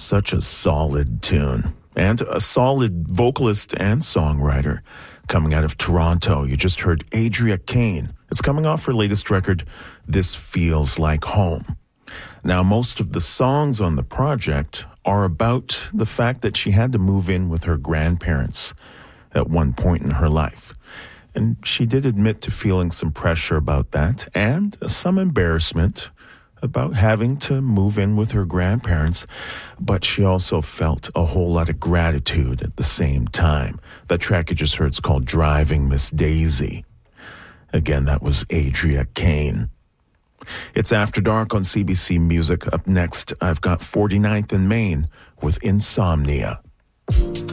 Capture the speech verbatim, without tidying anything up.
Such a solid tune. And a solid vocalist and songwriter coming out of Toronto. You just heard Adria Kane. It's coming off her latest record, This Feels Like Home. Now, most of the songs on the project are about the fact that she had to move in with her grandparents at one point in her life. And she did admit to feeling some pressure about that and some embarrassment about having to move in with her grandparents, but she also felt a whole lot of gratitude at the same time. That track you just heard is called Driving Miss Daisy. Again, that was Adria Kane. It's After Dark on C B C Music. Up next, I've got forty-ninth and Main with Insomnia.